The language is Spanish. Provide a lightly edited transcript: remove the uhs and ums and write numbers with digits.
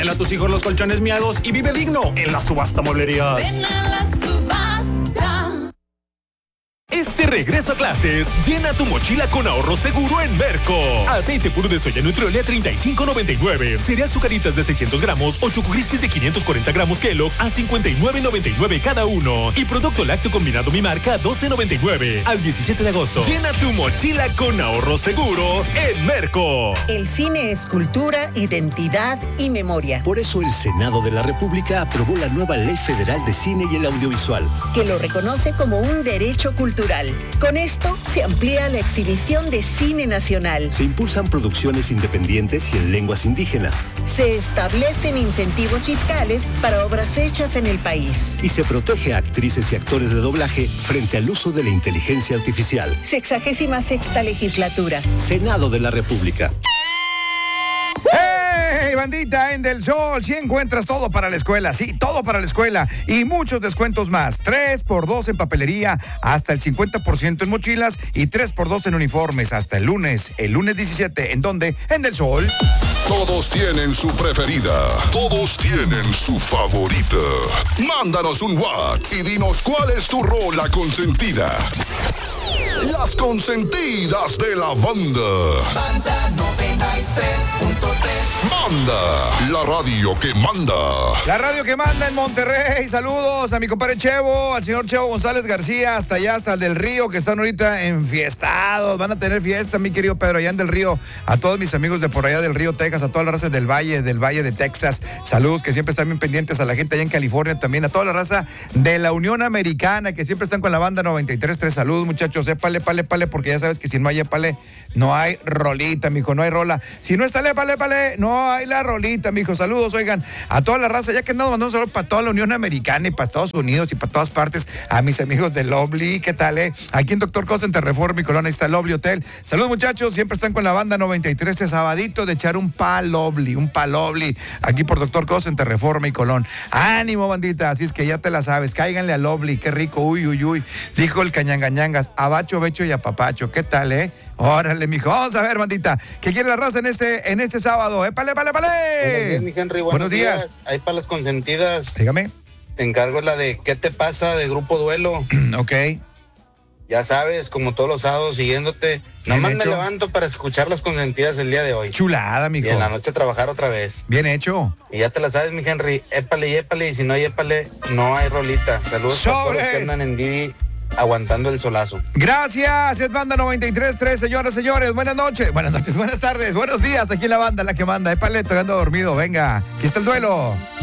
a tus hijos los colchones miados y vive digno en la Subasta Mueblerías. Ven a la subasta. Este regreso a clases, llena tu mochila con ahorro seguro en Merco. Aceite puro de soya Nutriolia 35.99. Cereal Zucaritas de 600 gramos o Choco Crispies de 540 gramos Kellogg's a 59.99 cada uno. Y producto lácteo combinado Mi Marca a 12.99. Al 17 de agosto. Llena tu mochila con ahorro seguro en Merco. El cine es cultura, identidad y memoria. Por eso el Senado de la República aprobó la nueva Ley Federal de Cine y el Audiovisual, que lo reconoce como un derecho cultural. Con esto se amplía la exhibición de cine nacional. Se impulsan producciones independientes y en lenguas indígenas. Se establecen incentivos fiscales para obras hechas en el país. Y se protege a actrices y actores de doblaje frente al uso de la inteligencia artificial. 66ª legislatura. Senado de la República. ¡Hey, bandita! En Del Sol, sí encuentras todo para la escuela, sí, todo para la escuela y muchos descuentos más. 3x2 en papelería, hasta el 50% en mochilas y 3x2 en uniformes hasta el lunes 17. ¿En dónde? En Del Sol. Todos tienen su preferida, todos tienen su favorita. Mándanos un WhatsApp y dinos cuál es tu rola consentida. Las consentidas de la banda. Banda 93.3. Manda, la radio que manda. La radio que manda en Monterrey. Saludos a mi compadre Chevo, al señor Chevo González García, hasta allá, hasta el Del Río, que están ahorita enfiestados. Van a tener fiesta, mi querido Pedro, allá en Del Río. A todos mis amigos de por allá del Río, Texas, a todas las razas del Valle de Texas. Saludos, que siempre están bien pendientes, a la gente allá en California también, a toda la raza de la Unión Americana, que siempre están con la banda 93.3. Saludos, muchachos, épale, porque ya sabes que si no hay épale, no hay rolita, mijo, no hay rola. Si no está el épale, no hay la rolita, mijo. Saludos, oigan, a toda la raza, ya que andamos mandando saludos para toda la Unión Americana y para Estados Unidos y para todas partes, a mis amigos de Lovely, ¿qué tal, Aquí en Dr. Cosa, en Terreforma, mi colonia, está el Lovely Hotel. Saludos, muchachos, siempre están con la banda 93, este sabadito de echar un Lovely, aquí por Dr. Cosa, en Terreforma y Colón. Ánimo, bandita, así es que ya te la sabes, cáiganle a Lovely, qué rico, uy, dijo el Cañangañangas, abacho, becho y apapacho, ¿qué tal, Órale, mijo, vamos a ver, bandita, ¿qué quiere la raza en este sábado? ¡Épale! Buenos días, mi Henry, buenos días. Ahí para las consentidas. Dígame. Te encargo la de ¿Qué te pasa? De Grupo Duelo. Ok. Ya sabes, como todos los sábados siguiéndote. Nomás me levanto para escuchar las consentidas el día de hoy. Chulada, mijo. Y en la noche trabajar otra vez. Bien hecho. Y ya te la sabes, mi Henry, épale, y si no hay épale, no hay rolita. Saludos a todos los que andan en Didi aguantando el solazo. Gracias, es banda 93.3, señoras, señores, buenas noches, buenas tardes, buenos días, aquí en la banda, la que manda, épale, tocando dormido, venga, aquí está el duelo.